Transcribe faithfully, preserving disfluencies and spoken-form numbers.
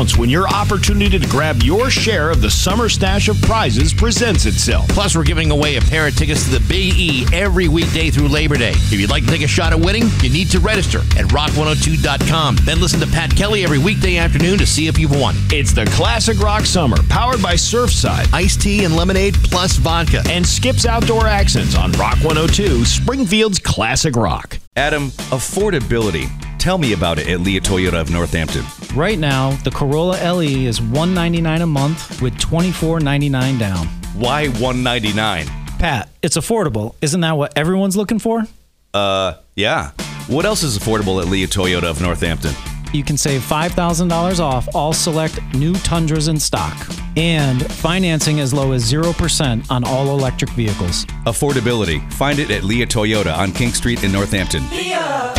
counts when your opportunity to grab your share of the summer stash of prizes presents itself. Plus, we're giving away a pair of tickets to the Big E every weekday through Labor Day. If you'd like to take a shot at winning, you need to register at rock one oh two dot com. Then listen to Pat Kelly every weekday afternoon to see if you've won. It's the Classic Rock Summer, powered by Surfside, Iced tea and lemonade plus vodka. and Skip's Outdoor Accents on Rock one oh two, Springfield's Classic Rock. Adam, affordability. Tell me about it at Leah Toyota of Northampton. Right now, the Corolla L E is one hundred ninety-nine dollars a month with twenty-four ninety-nine down. Why one ninety-nine? Pat, it's affordable. Isn't that what everyone's looking for? Uh, yeah. What else is affordable at Leah Toyota of Northampton? You can save five thousand dollars off all select new Tundras in stock. And financing as low as zero percent on all electric vehicles. Affordability. Find it at Leah Toyota on King Street in Northampton. Leah.